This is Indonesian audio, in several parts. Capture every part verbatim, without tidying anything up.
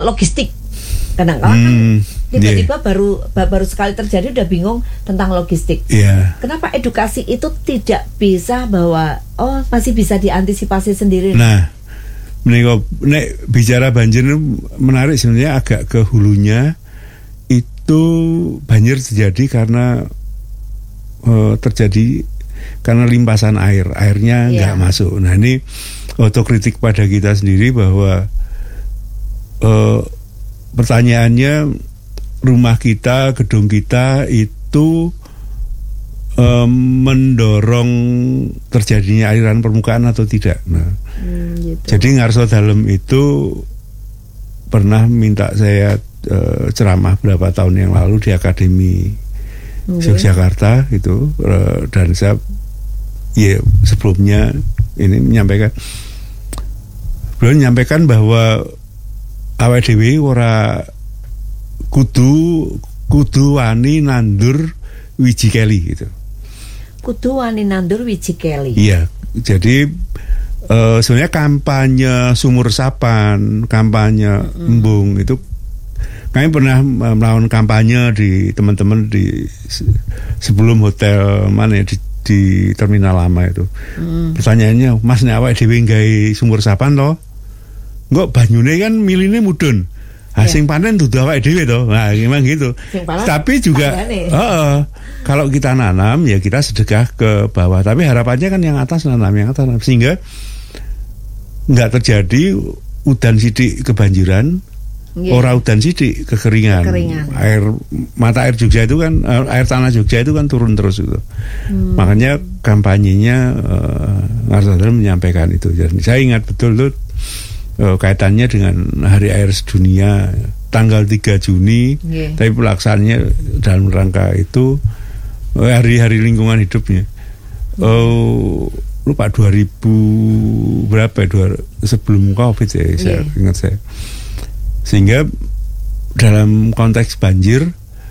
logistik. Kadang-kadang hmm, kan tiba-tiba yeah. baru baru sekali terjadi udah bingung tentang logistik. Yeah. Kenapa edukasi itu tidak bisa bahwa oh masih bisa diantisipasi sendiri? Nah, nek, nek bicara banjir menarik sebenarnya agak ke hulunya. Itu banjir terjadi karena uh, terjadi karena limpasan air, airnya nggak yeah. masuk. Nah ini otokritik pada kita sendiri bahwa uh, pertanyaannya rumah kita, gedung kita itu um, mendorong terjadinya aliran permukaan atau tidak. Nah, hmm, gitu. Jadi Ngarso Dalem itu pernah minta saya uh, ceramah beberapa tahun yang lalu di Akademi okay. Yogyakarta itu, uh, dan saya ya sebelumnya ini menyampaikan, beliau menyampaikan bahwa awake dhewe ora kudu kudu wani nandur wiji keli gitu. Kudu wani nandur wiji keli. Iya, jadi uh, sebenarnya kampanye sumur resapan, kampanye mm-hmm. embung itu kami pernah melakukan kampanye di teman-teman di sebelum hotel mana ya, di, di terminal lama itu. Mm. Pertanyaannya, Mas nek awake dhewe gawe sumur resapan toh? Enggak, banyune kan miline mudun. Ah, sing panen dudu awake dhewe to. Nah, memang gitu. Tapi juga uh, kalau kita nanam ya kita sedekah ke bawah. Tapi harapannya kan yang atas nanam, yang atas nanam. Sehingga enggak terjadi udan sidik kebanjiran, yeah. ora udan sidik kekeringan. kekeringan. Air mata air Jogja itu kan uh, air tanah Jogja itu kan turun terus gitu. Hmm. Makanya kampanyenya uh, Ngarso Dalem menyampaikan itu. Jadi saya ingat betul tuh kaitannya dengan Hari Air Sedunia tanggal tiga Juni, yeah. tapi pelaksanaannya dalam rangka itu hari-hari lingkungan hidupnya. Mm. Oh, lupa dua ribu berapa ya, sebelum Covid ya, yeah. saya ingat saya. Sehingga dalam konteks banjir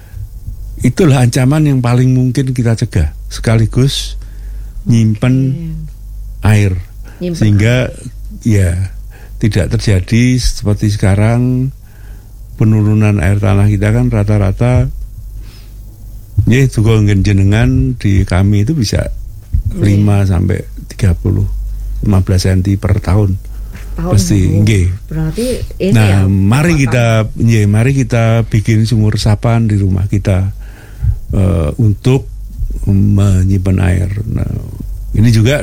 itulah ancaman yang paling mungkin kita cegah, sekaligus nyimpen yeah. air, nyimpen sehingga air. ya tidak terjadi seperti sekarang penurunan air tanah kita kan rata-rata ya itu kalau jenengan di kami itu bisa lima sampai tiga puluh lima belas sentimeter per tahun. Tahun pasti nggih. Berarti ini nah, ya, mari kita ya, mari kita bikin sumur resapan di rumah kita uh, untuk menyimpan air. Nah, ini juga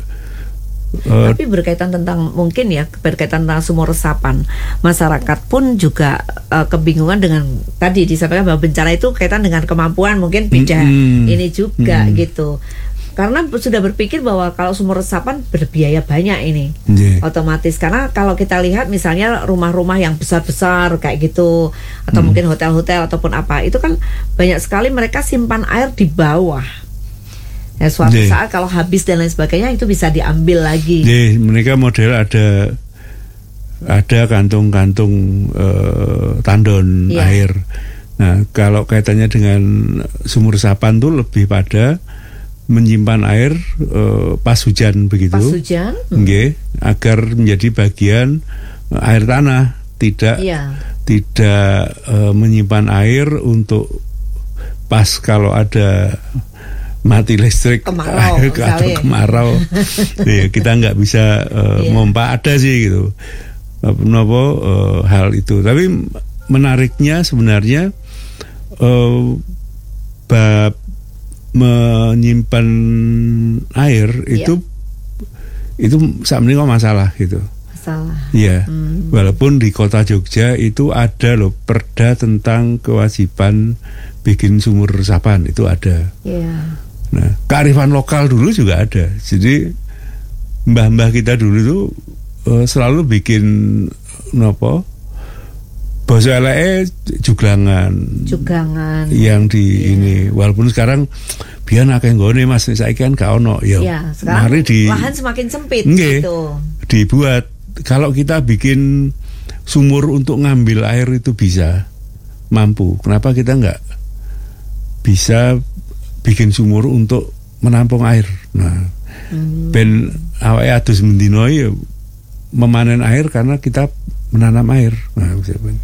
Uh, tapi berkaitan tentang mungkin ya berkaitan tentang sumur resapan, masyarakat pun juga uh, kebingungan dengan tadi disampaikan bahwa bencana itu kaitan dengan kemampuan mungkin beda mm, ini juga mm. gitu. Karena sudah berpikir bahwa kalau sumur resapan berbiaya banyak ini, yeah. otomatis karena kalau kita lihat misalnya rumah-rumah yang besar-besar kayak gitu atau mm. mungkin hotel-hotel ataupun apa itu kan banyak sekali mereka simpan air di bawah. Ya, suatu yeah. saat kalau habis dan lain sebagainya itu bisa diambil lagi. Yeah, mereka model ada ada kantung-kantung uh, tandon yeah. air. Nah, kalau kaitannya dengan sumur resapan tuh lebih pada menyimpan air uh, pas hujan begitu. Pas hujan. Okay, agar menjadi bagian uh, air tanah, tidak yeah. tidak uh, menyimpan air untuk pas kalau ada mati listrik kemarau, atau kemarau ya, kita nggak bisa uh, yeah. mompa ada sih gitu apa uh, hal itu. Tapi menariknya sebenarnya uh, bab menyimpan air yeah. itu itu sebenarnya masalah gitu. Masalah. Ya, hmm. walaupun di kota Jogja itu ada loh perda tentang kewajiban bikin sumur resapan itu ada. Yeah. Nah, kearifan lokal dulu juga ada. Jadi mbah-mbah kita dulu tuh uh, selalu bikin nopo basa eleke juglangan. Juglangan. Yang di yeah. ini walaupun sekarang biar akeh nggone Mas saiki kan gak ono ya. Yeah, mari di lahan semakin sempit nge, gitu. Dibuat kalau kita bikin sumur untuk ngambil air itu bisa mampu. Kenapa kita enggak bisa bikin sumur untuk menampung air? Nah, hmm. ben awake adus mendino ya memanen air karena kita menanam air. Nah,